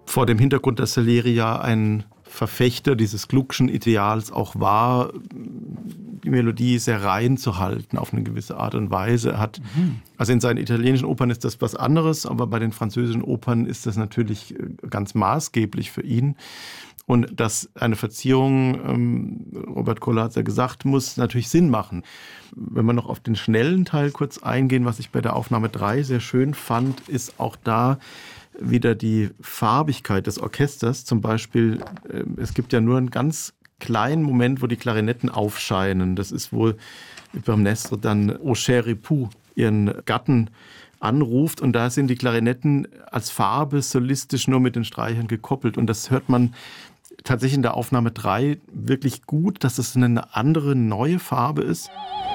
vor dem Hintergrund, dass Salieri ja ein Verfechter dieses Gluckschen Ideals auch war, die Melodie sehr rein zu halten auf eine gewisse Art und Weise. Also in seinen italienischen Opern ist das was anderes, aber bei den französischen Opern ist das natürlich ganz maßgeblich für ihn. Und dass eine Verzierung, Robert Koller hat es ja gesagt, muss natürlich Sinn machen. Wenn wir noch auf den schnellen Teil kurz eingehen, was ich bei der Aufnahme 3 sehr schön fand, ist auch da wieder die Farbigkeit des Orchesters. Zum Beispiel, es gibt ja nur einen ganz kleinen Moment, wo die Klarinetten aufscheinen. Das ist wohl beim Nestre dann Au cher époux, ihren Gatten, anruft. Und da sind die Klarinetten als Farbe solistisch nur mit den Streichern gekoppelt. Und das hört man tatsächlich in der Aufnahme 3 wirklich gut, dass es eine andere, neue Farbe ist.